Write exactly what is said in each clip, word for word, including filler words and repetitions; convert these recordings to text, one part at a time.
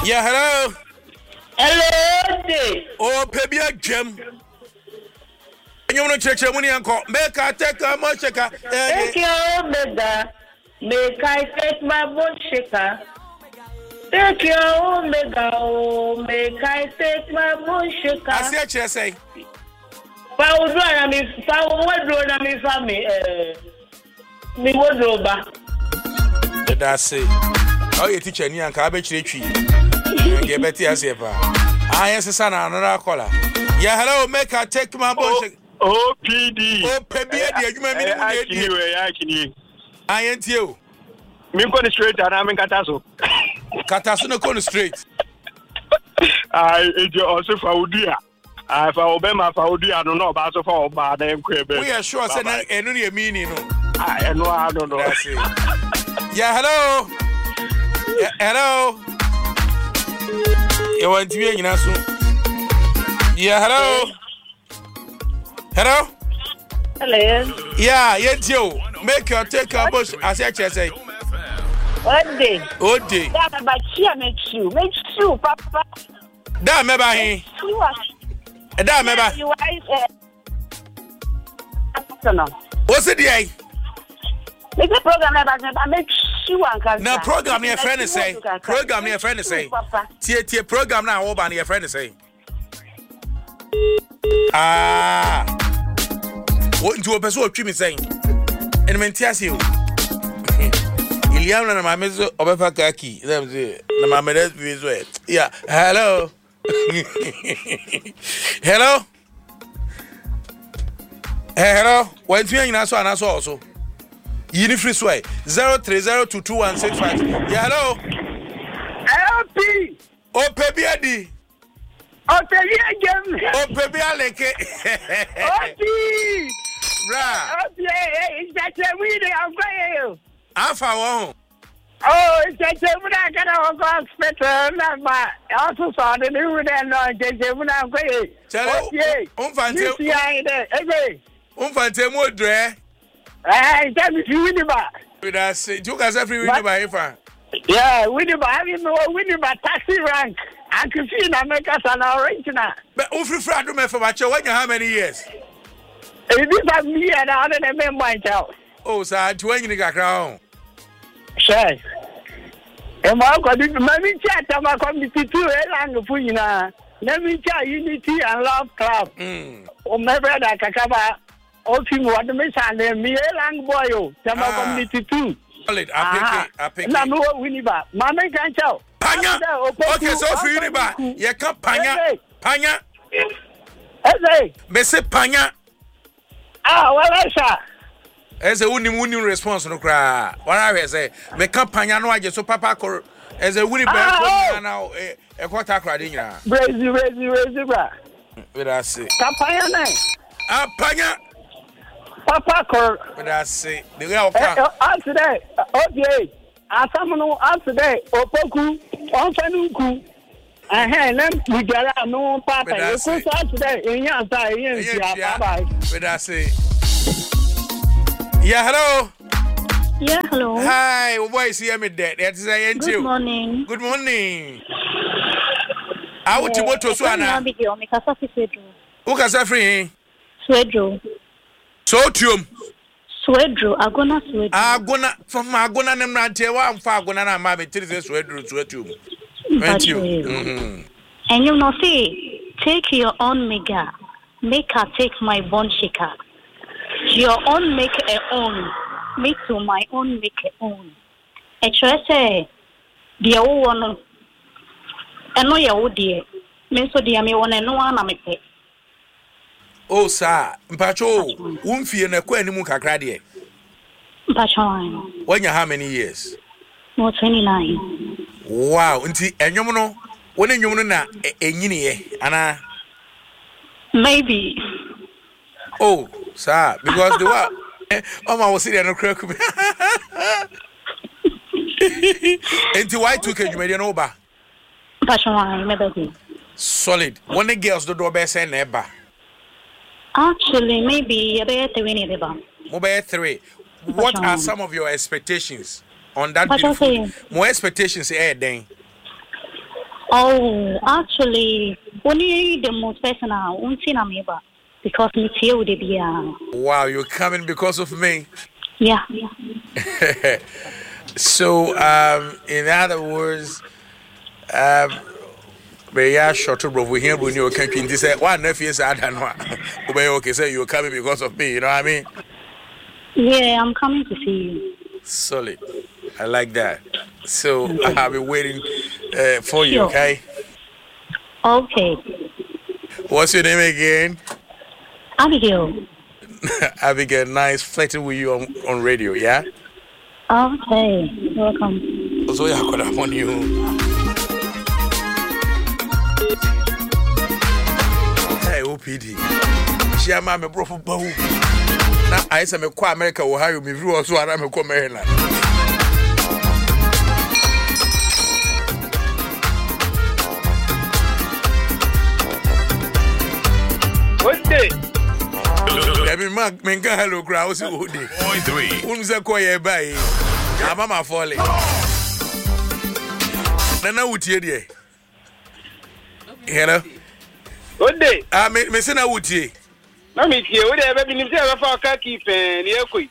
Yeah, hello. Hello. Oh, Pebia Gem. You want to check your money and call. Make I take a much shaker. Take your omega. Make I take my bone shaker. Take your omega. Make I take my bone shaker. I see what you say. Power drone, me, power wardrobe, me, family. Me wardrobe. That's it. Oh, you teacher, you and cabbage tree. Get better as ever. I am son, another caller. Yeah, hello, make I take my bullshit. O P D. Oh, Pebia, you may be actually. I ain't you. Me go straight and I'm in Kataso. Kataso no go straight. I it's also Faudia. I for Obama Faudia, I don't know about so far bad and Quebec. We are sure said and only a meaning. I know, I don't know. That's it. Yeah, hello. Yeah, hello. You want to be in us? Yeah, hello. Hello. Hello. Yeah, yes, you. Make your take a bush, as I say. What day? What day? That about here, make you, make you, Papa. That remember him. That remember. You are. What's it, day? Make the program about make sure and now program your friend say. Program your friend say. Tie tie program now over your friend say. Ah. What into a person what you saying? And mentia you. Iliam na mama zo obefa kaki. Them say na mama that visual. Yeah. Hello. Hello. Hey, hello. When you na so na so also. Unifree sway zero three zero two two one six five. Yeah, hello. L P. Oh, Pebia D. Oh, Pebia Gem. Oh, Pebia Leke. Oh, P. Bra. Oh, yeah, it's that we I'm going. Alpha one. Oh, it's that when I got a hospital. I also saw the new and when I'm going. Oh, yeah. Unfante. Yeah, Unfante mo dre. Eh, tell me you win the bar. With us, you guys have win the bar if yeah, win the bar. I mean, win the bar taxi rank. I can see in America an original. But if you fry to me for my child, how many years? It is a me and I don't remember my child. Oh, sir, twenty in the ground. Sure. And my God, my chat, I'm committee to a long for you now. Let me chat Unity and Love Club. Hmm. Oh, my brother, Kakaba. Oh, you want to miss and me a long boy, Tama community too. Solid, I pick it, I pick it. No, no, Winniba. Mamma can't tell. Panya. Okay, so for you, Winniba, you can't Panya. Panya. Hey, Messi Panya. Ah, well, I saw. As a winning winning response, no cry. What I say, me can't Panya no, I just so Papa cor as a winning back now, a quarter crading. Brazy, brazy, brazy, bra. With us, Capayana. Ah, Panya. Papa cor. But I say, the girl answer that. Okay. I summon answer that. Opoku, Onfanuku. I had them we got no papa. You could answer that in your side. Yeah, bye. But I say, yeah, hello. Yeah, hello. Hi, why is he me dead? That's I ain't you. Good morning. Good morning. I want to go to Swana. Who can say free? Swedro. Sotium. Swedro, Agona Swedro. Agona from Agona Namrante, one far Agona and Mammy till this Swedro, Swedium. Thank you. And you know, say, take your own mega, make her take my bone shaker. Your own make a own, me to my own make a own. A choice, the old one, and no, your dear, me so dear me one and no one, I'm a oh, sir, Mpacho, Wumfi and a queen Muka Mpacho. When you how many years? No, twenty-nine. Wow, unti and you know, when you know na a yini, Anna. Maybe. Oh, sir, because the what? Oh, I was sitting on a crack. Until why took you made an over? Mpacho, solid. One of the girls the doorbell say never. Actually, maybe about three. Mobile three. What are some of your expectations on that beautiful? More expectations, eh? Then. Oh, actually, only the most personal, until I'm able, because me too would be. Wow, you're coming because of me. Yeah. So, um, in other words, um, we are short of we here when you can't this say one nephew is I don't know. Okay, say you're coming because of me, you know what I mean? Yeah, I'm coming to see you. Solid. I like that. So I have been waiting uh, for you, Sure. okay? Okay. What's your name again? Abigail. Abigail, nice flirting with you on, on radio, yeah? Okay. Welcome. So yeah, I could have on you. Hey, O P D. She am my bro for Bow. Now I say me kwa America will hire me view also and I'm a Maryland. What day? I mean, Mark, Menga, hello, Kraus, who did. Point three. Unza koye by. Mama falling. Nana Wutie, dear. Hello? What day? Ah, Messina Wutie. Let me hear what I've been saying for khaki pen. Yeah, quick.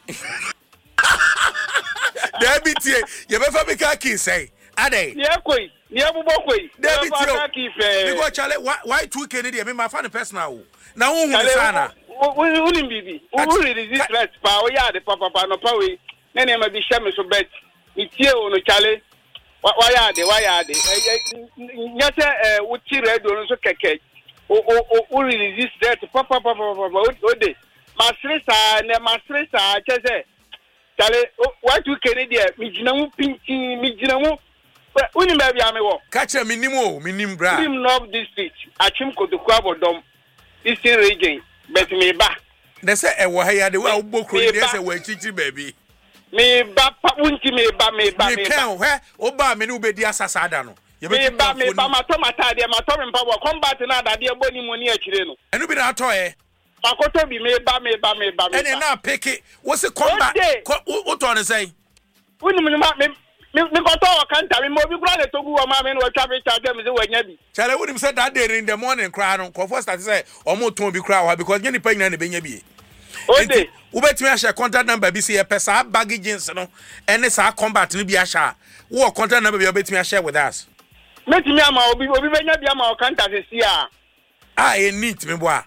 There be tea. You better be khaki say. Ade. Yeah, quick. Yeah, Boboi. There be khaki pen. Because Charlie, why two Kennedy? Me my fan personal. Now who is Sana? Wouldn't be. Who resist that power? Yeah, the papa no power. Then I might be shameless so bad. It's here on the Charlie. Why are they? Why are they? Yes, uh, what you read on so keke. Oh, oh, oh, who resist that? Papa, papa, papa, what day? Mastresa, ne mastresa, Chese. Charlie, what you Kennedy? Mijinamu pinky, Mijinamu. Uni maybe I'm a walk. Catch a minimum, minimum bra. Team North District. Achim ko to Kwabo Dom. Eastern region. Bet me back. They say a wahaya the way book they say we chichi baby. Me ba unti me ba me ba me. You can where oba me no be dia sasada no. Me ba me ba ma tomata de ma tom mpa wo combat na da de boni mu ni akire no. Enu bi na toye. Makoto bi me ba me ba me ba me. And na pick it. What's the combat? What on say? Uni me ma me me ko to o kanta me mo bi kura le togu o ma me no twa be cha dem se wanya bi. Chale would say that day in the morning cry no ko first start say omo ton bi cry because nyani pa nyina na benya bi. Ode ubetimi a share contact number bi say pesa baggage jeans no ene sa combat no bi a share. Wo contact number bi obetimi a share with us. Metimi ama obi obi benya bi ama o kanta se sia. Ah e neat me boa.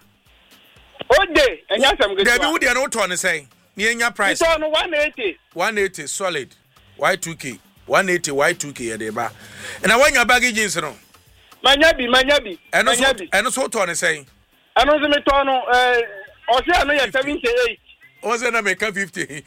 Ode enya sam gbe. There be wo dey no ton say. Ni enya price. So no one eighty. one eighty solid. Y two K. one eighty Y two K e dey ba. And I want your baggage jeans no. Manya bi manya bi. Eno so eno so ton say. Eno so me ton no eh o se ano ya seventy-eight. O se na make fifty.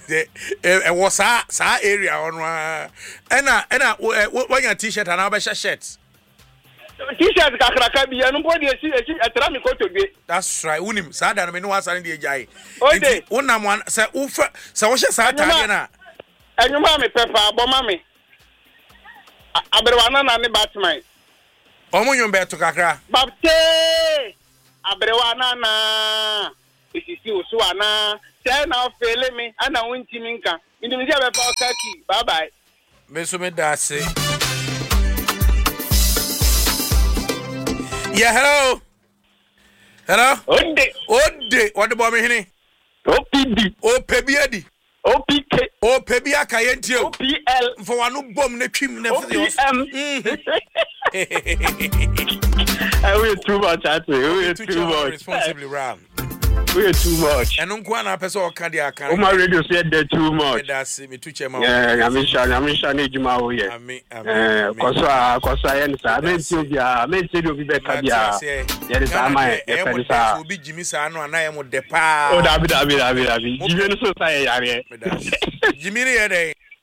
E was sa sa area on wa. Ena ena when your t-shirt and abesha shirts. T-shirt kakraka bi anu body esi esi etra mi ko to gbe. That's right. Unim sa da me no asa dey jai. Ode unam one say wo fa say wo hye sa ta na. Enyuma me pepa aboma me. Abrewa na na ne Batman. Omo nyom be to kakra. Babte abrewa na na isisi osu ana say na fele me ana wonti mi nka. Ndim je be pa okaki. Bye bye. Me so me da say. Yeah, hello. Hello? Ode. Ode. What the boy me hini? O P D. O pebiadi. O P K. O pebia kayentio. O P L. For one bomb na twim na O P M. We too much at we too much. Responsibly ram. We too much. And unko na person o kan dia kan. O ma radio said that too much. That's me tu chema. Yeah, I'm sure I'm sure ni juma wo ye. Ami ami. Eh, koso koso yen sa men ti bia, men ti obi be ka bia. Ye de sa mai, e fe sa. Obi jimi sa no ana ye mo de pa. O da bi da bi da bi da bi. Jimi no so sa ye yare. Jimi ni ye dey.